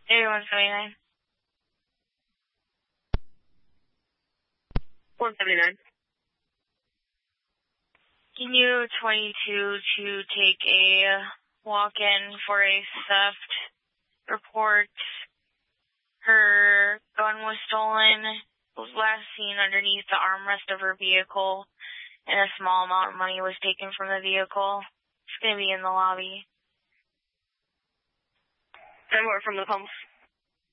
8179. 179. Can you 22 to take a walk-in for a theft report? Her gun was stolen. Was last seen underneath the armrest of her vehicle, and a small amount of money was taken from the vehicle. It's going to be in the lobby. And we're from the pumps.